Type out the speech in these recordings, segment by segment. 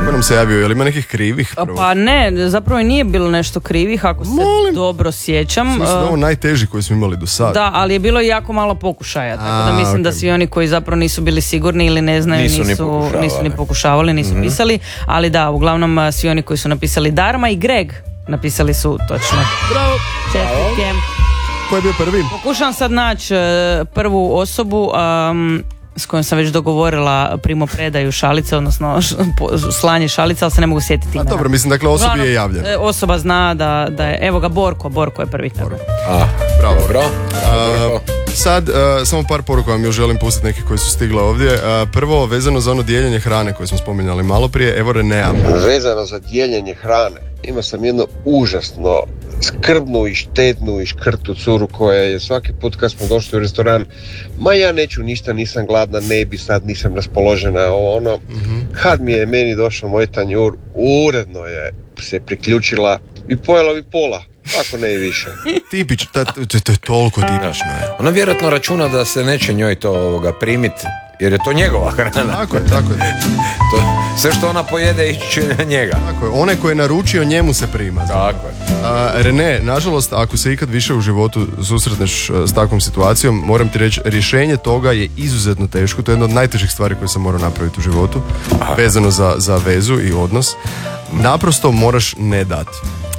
Ko nam se javio, je li ima nekih krivih? Prvo? Pa ne, zapravo nije bilo nešto krivih, ako se dobro sjećam. Mislim da je ovo najteži koji smo imali do sada. Da, ali je bilo i jako malo pokušaja, tako da mislim da svi oni koji zapravo nisu bili sigurni ili ne znaju, nisu ni pokušavali, nisu pisali, ali da, uglavnom svi oni koji su napisali Darma i Greg napisali su točno. Bravo! Čestitke. Ko je bio prvi? Pokušavam sad naći prvu osobu s kojom sam već dogovorila primopredaju šalice, odnosno slanje šalice, ali se ne mogu sjetiti imena. Dobro, mislim, dakle, osobi je javljen. Osoba zna da je, evo ga, Borko je prvi. Bravo. Sad, samo par poruka vam još želim pustiti, neke koji su stigle ovdje. Prvo, vezano za ono dijeljenje hrane koje smo spominjali malo prije, evo Renea. Vezano za dijeljenje hrane, imao sam jedno užasno skrbnu i štetnu i škrtu curu koja je svaki put kad smo došli u restoran, ma ja neću ništa, nisam gladna, ne bi sad, nisam raspoložena, Kad mi je meni došao moj tanjur, uredno je se priključila i pojela bi pola, ako ne i više. Tipično, to je toliko tipično. Ona vjerojatno računa da se neće njoj to primiti, jer je to njegova hrana. Tako je. Sve što ona pojede ići na njega. Tako je, onaj koji je naručio njemu se prima. Tako je. Rene, nažalost, ako se ikad više u životu susretneš s takvom situacijom, moram ti reći, rješenje toga je izuzetno teško. To je jedna od najtežih stvari koje sam morao napraviti u životu, vezano za vezu i odnos. Naprosto moraš ne dati.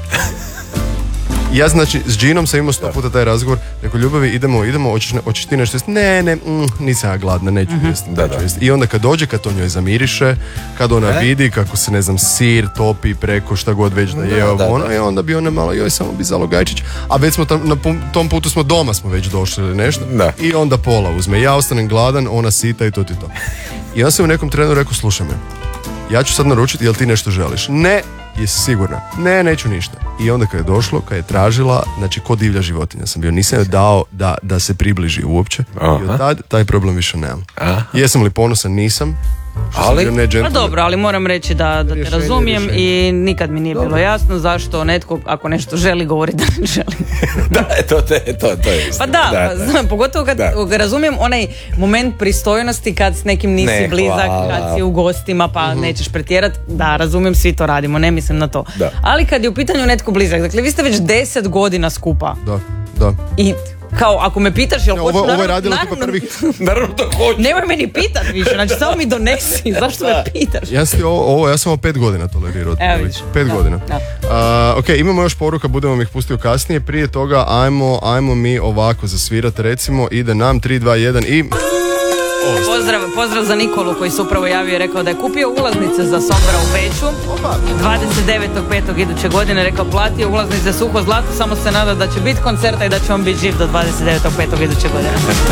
Ja znači s Ginom sam imao 100 puta taj razgovor, rekao, ljubavi, idemo, hoćeš ti nešto jesti? Ne, nisam ja gladna, neću jesti. I onda kad dođe, kad to njoj zamiriše, kad ona vidi kako se, ne znam, sir topi preko šta god već da je i onda bi ona malo, joj, samo bi Zalogajčić, a već smo na tom putu smo doma smo već došli ili nešto, i onda pola uzme. Ja ostanem gladan, ona sita i to ti to. I onda sam u nekom trenu rekao, slušaj me, ja ću sad naručiti, jel ti nešto želiš? Ne. Jesi sigurna? Ne, neću ništa. I onda kad je došlo, kad je tražila, znači ko divlja životinja sam bio, nisam joj dao da se približi uopće. I od tad taj problem više nemam. Jesam li ponosan? Nisam. Pa dobro, ali moram reći da te razumijem i nikad mi nije bilo jasno zašto netko ako nešto želi govori da ne želi. To je isto. Pa da. Pogotovo kad razumijem onaj moment pristojnosti kad s nekim nisi blizak, kad si u gostima pa nećeš pretjerati, da, razumijem, svi to radimo, ne mislim na to. Ali kad je u pitanju netko blizak, dakle vi ste već 10 godina skupa. Da. I kao, ako me pitaš, jel hoću, ovo je radilo tipa prvih... Naravno to hoću. Nemoj meni pitat više, znači samo mi donesi, zašto me pitaš? Ja sam 5 godina tolerirao. 5 godina. Ok, imamo još poruka, budemo ih pustio kasnije. Prije toga, ajmo mi ovako zasvirati, recimo, ide nam 3, 2, 1 i... Pozdrav za Nikolu koji se upravo javio i rekao da je kupio ulaznice za Sombra u Beču 29.5. iduće godine, rekao platio ulaznice suho zlato, samo se nada da će biti koncerta i da će on biti živ do 29.5. iduće godine.